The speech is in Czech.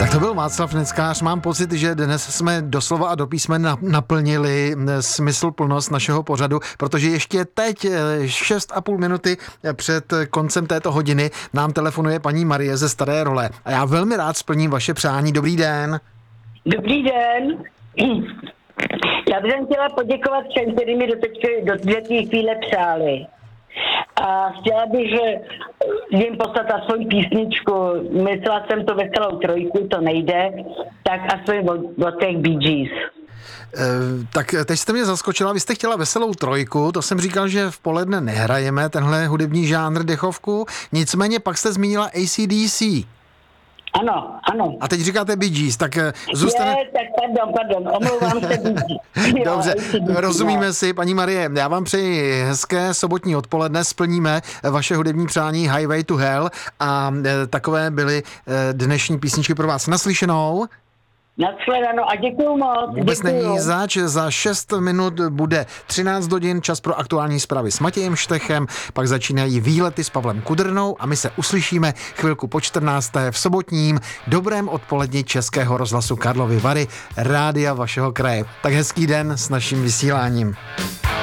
Tak to byl Václav Neckář. Mám pocit, že dnes jsme doslova a do písmene naplnili smysluplnost našeho pořadu, protože ještě teď 6,5 minuty před koncem této hodiny nám telefonuje paní Marie ze Staré Role. A já velmi rád splním vaše přání. Dobrý den. Dobrý den. Já bych chtěla poděkovat všem, kteří mi do té chvíle přáli. A chtěla bych jim poslat aspoň písničku. Myslela jsem to Veselou trojku, to nejde, tak aspoň od těch Bee Gees. Tak teď jste mě zaskočila, vy jste chtěla Veselou trojku, to jsem říkal, že v poledne nehrajeme tenhle hudební žánr dechovku, nicméně pak jste zmínila AC/DC. Ano, ano. A teď říkáte Bee Gees, tak zůstane... Pardon, omlouvám se. Dobře, rozumíme si, paní Marie, já vám přeji hezké sobotní odpoledne, splníme vaše hudební přání Highway to Hell a takové byly dnešní písničky pro vás. Naslyšenou. Nashledanou a děkuju moc. Vůbec není zač, za 6 minut bude 13 hodin, čas pro aktuální zprávy s Matějem Štechem, pak začínají výlety s Pavlem Kudrnou a my se uslyšíme chvilku po 14. v sobotním dobrém odpoledni Českého rozhlasu Karlovy Vary, rádia vašeho kraje. Tak hezký den s naším vysíláním.